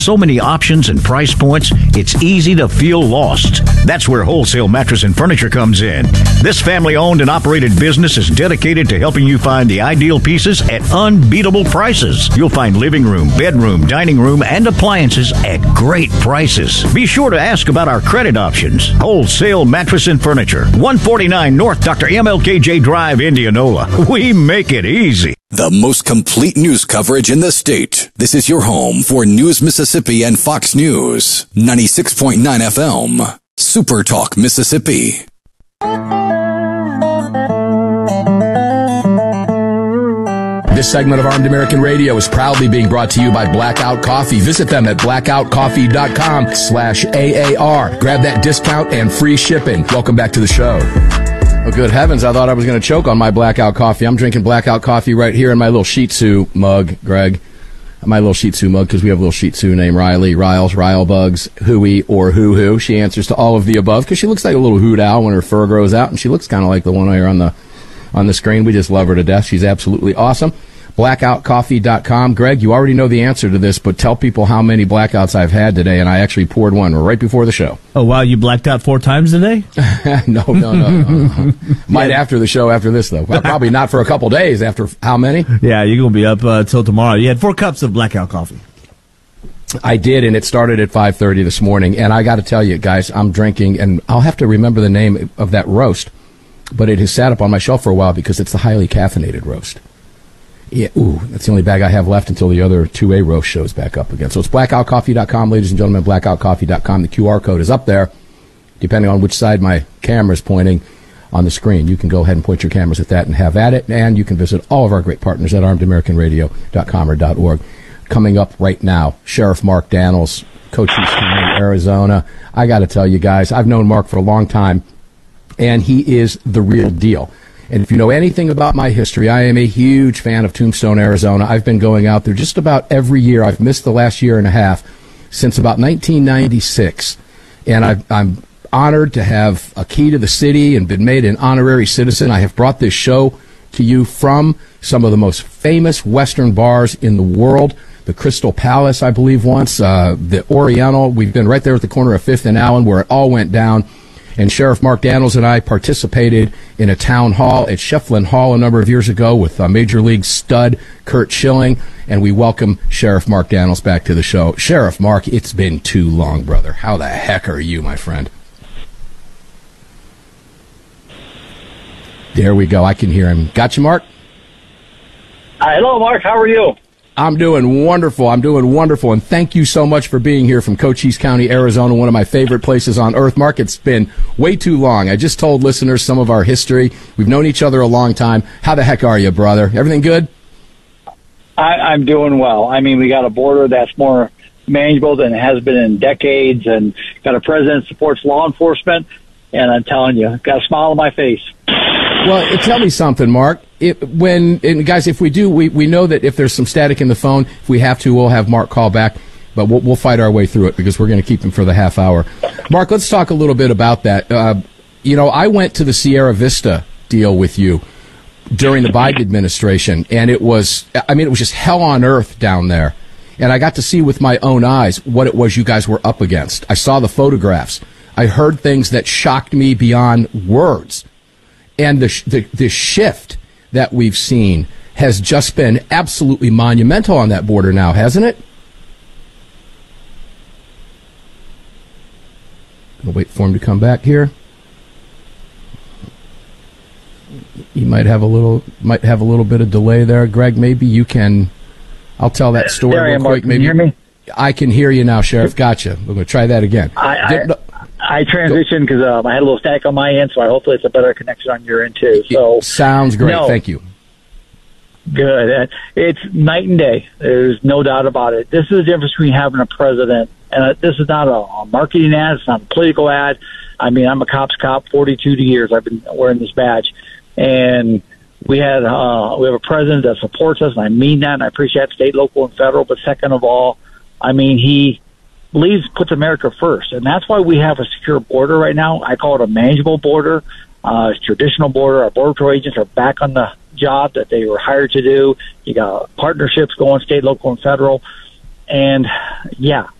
So many options and price points, it's easy to feel lost. That's where Wholesale Mattress and Furniture comes in. This family-owned and operated business is dedicated to helping you find the ideal pieces at unbeatable prices. You'll find living room, bedroom, dining room, and appliances at great prices. Be sure to ask about our credit options. Wholesale Mattress and Furniture, 149 North Dr. MLKJ Drive, Indianola. We make it easy. The most complete news coverage in the state. This is your home for News Mississippi and Fox News. 96.9 FM. Super Talk Mississippi. This segment of Armed American Radio is proudly being brought to you by Blackout Coffee. Visit them at blackoutcoffee.com/AAR. Grab that discount and free shipping. Welcome back to the show. Oh, good heavens, I thought I was going to choke on my Blackout Coffee. I'm drinking Blackout Coffee right here in my little Shih Tzu mug, Greg. My little Shih Tzu mug, because we have a little Shih Tzu named Riley. Riles, Ryle Bugs, Hooey, or Hoo-Hoo. She answers to all of the above, because she looks like a little hoot owl when her fur grows out, and she looks kind of like the one here on the screen. We just love her to death. She's absolutely awesome. Blackoutcoffee.com. Greg, you already know the answer to this, but tell people how many blackouts I've had today, and I actually poured one right before the show. Oh, wow, you blacked out 4 times today? No. Might after the show after this, though. Well, probably not for a couple days. After how many? Yeah, you're going to be up till tomorrow. You had 4 cups of Blackout Coffee. I did, and it started at 5:30 this morning, and I got to tell you, guys, I'm drinking, and I'll have to remember the name of that roast, but it has sat up on my shelf for a while because it's the highly caffeinated roast. Yeah, that's the only bag I have left until the other 2A roast shows back up again. So it's blackoutcoffee.com, ladies and gentlemen, blackoutcoffee.com. The QR code is up there, depending on which side my camera is pointing on the screen. You can go ahead and point your cameras at that and have at it, and you can visit all of our great partners at armedamericanradio.com or .org. Coming up right now, Sheriff Mark Daniels, Cochise County, Arizona. I got to tell you guys, I've known Mark for a long time, and he is the real deal. And if you know anything about my history, I am a huge fan of Tombstone, Arizona. I've been going out there just about every year. I've missed the last year and a half since about 1996. And I'm honored to have a key to the city and been made an honorary citizen. I have brought this show to you from some of the most famous Western bars in the world. The Crystal Palace, I believe, once. The Oriental. We've been right there at the corner of 5th and Allen where it all went down. And Sheriff Mark Daniels and I participated in a town hall at Shefflin Hall a number of years ago with Major League stud Curt Schilling, and we welcome Sheriff Mark Daniels back to the show. Sheriff Mark, it's been too long, brother. How the heck are you, my friend? There we go. I can hear him. Got you, Mark? Hello, Mark. How are you? I'm doing wonderful. And thank you so much for being here from Cochise County, Arizona, one of my favorite places on earth. Mark, it's been way too long. I just told listeners some of our history. We've known each other a long time. How the heck are you, brother? Everything good? I'm doing well. I mean, we got a border that's more manageable than it has been in decades, and got a president that supports law enforcement, and I'm telling you, got a smile on my face. Well, tell me something, Mark. Guys, if we do, we know that if there's some static in the phone, if we have to, we'll have Mark call back, but we'll fight our way through it because we're going to keep him for the half hour. Mark, let's talk a little bit about that. I went to the Sierra Vista deal with you during the Biden administration, and it was just hell on earth down there. And I got to see with my own eyes what it was you guys were up against. I saw the photographs. I heard things that shocked me beyond words. And the shift that we've seen has just been absolutely monumental on that border now, hasn't it? I'll wait for him to come back here. He might have a little bit of delay there. Greg, maybe you can. I'll tell that story real quick. Maybe can you hear me? I can hear you now, Sheriff. Gotcha. We're going to try that again. I transitioned because I had a little static on my end, so hopefully it's a better connection on your end too. So sounds great. Thank you. Good. It's night and day. There's no doubt about it. This is the difference between having a president, and this is not a marketing ad. It's not a political ad. I mean, I'm a cop's cop. 42 years I've been wearing this badge, and we have a president that supports us, and I mean that, and I appreciate state, local, and federal. But second of all, I mean, he puts America first, and that's why we have a secure border right now. I call it a manageable border. It's a traditional border. Our Border Patrol agents are back on the job that they were hired to do. You got partnerships going, state, local, and federal. And yeah,